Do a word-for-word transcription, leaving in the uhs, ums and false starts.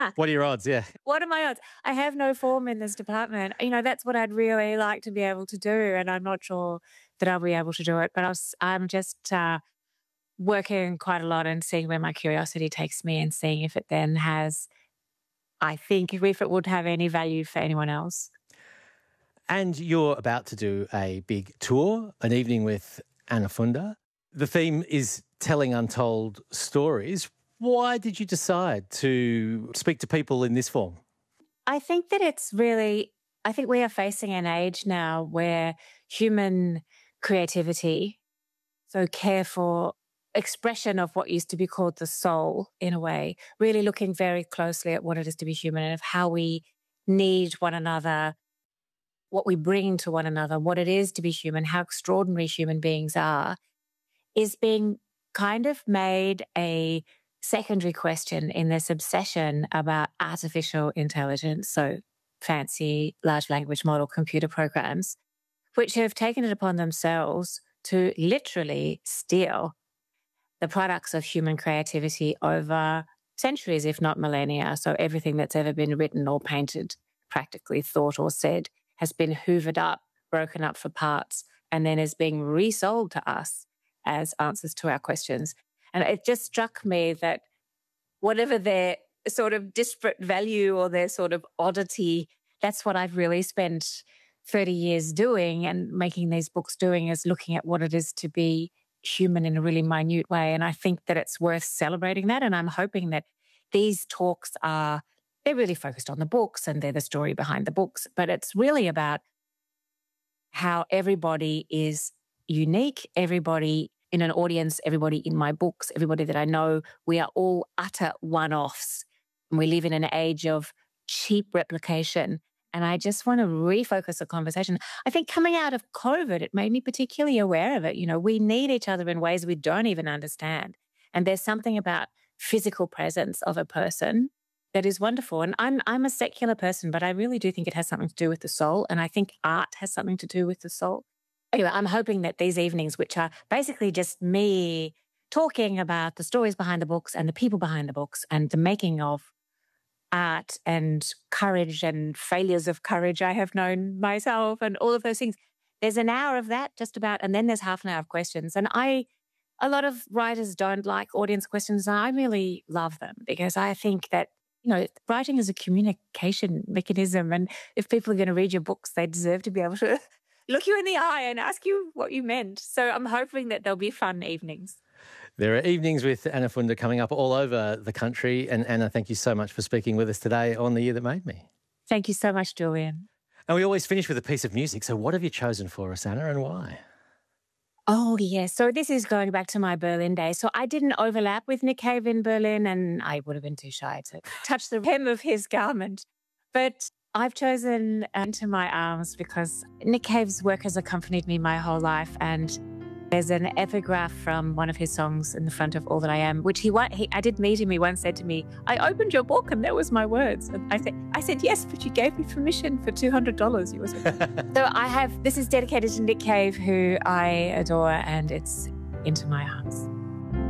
What are your odds? Yeah. What are my odds? I have no form in this department. You know, that's what I'd really like to be able to do, and I'm not sure that I'll be able to do it. But I was, I'm just uh, working quite a lot and seeing where my curiosity takes me and seeing if it then has, I think, if it would have any value for anyone else. And you're about to do a big tour, an evening with Anna Funder. The theme is telling untold stories. Why did you decide to speak to people in this form? I think that it's really, I think we are facing an age now where human creativity, so care for expression of what used to be called the soul in a way, really looking very closely at what it is to be human and of how we need one another, what we bring to one another, what it is to be human, how extraordinary human beings are, is being kind of made a secondary question in this obsession about artificial intelligence, so fancy large language model computer programs, which have taken it upon themselves to literally steal the products of human creativity over centuries, if not millennia. So everything that's ever been written or painted, practically thought or said, has been hoovered up, broken up for parts, and then is being resold to us as answers to our questions. And it just struck me that whatever their sort of disparate value or their sort of oddity, that's what I've really spent thirty years doing and making these books doing, is looking at what it is to be human in a really minute way. And I think that it's worth celebrating that. And I'm hoping that these talks are, they're really focused on the books and they're the story behind the books, but it's really about how everybody is unique, everybody in an audience, everybody in my books, everybody that I know, we are all utter one-offs. And we live in an age of cheap replication. And I just want to refocus the conversation. I think coming out of COVID, it made me particularly aware of it. You know, we need each other in ways we don't even understand. And there's something about physical presence of a person that is wonderful. And I'm I'm a secular person, but I really do think it has something to do with the soul. And I think art has something to do with the soul. Anyway, I'm hoping that these evenings, which are basically just me talking about the stories behind the books and the people behind the books and the making of art and courage and failures of courage I have known myself and all of those things. There's an hour of that just about, and then there's half an hour of questions. And I, a lot of writers don't like audience questions, and I really love them because I think that, you know, writing is a communication mechanism. And if people are going to read your books, they deserve to be able to look you in the eye and ask you what you meant. So I'm hoping that there'll be fun evenings. There are evenings with Anna Funder coming up all over the country. And Anna, thank you so much for speaking with us today on The Year That Made Me. Thank you so much, Julian. And we always finish with a piece of music. So what have you chosen for us, Anna, and why? Oh, yes. So this is going back to my Berlin days. So I didn't overlap with Nick Cave in Berlin, and I would have been too shy to touch the hem of his garment. But I've chosen Into My Arms because Nick Cave's work has accompanied me my whole life, and there's an epigraph from one of his songs in the front of All That I Am, which he, he I did meet him. He once said to me, "I opened your book and that was my words." And I said, I said, "Yes, but you gave me permission for two hundred dollars. You was So I have, this is dedicated to Nick Cave, who I adore, and it's Into My Arms.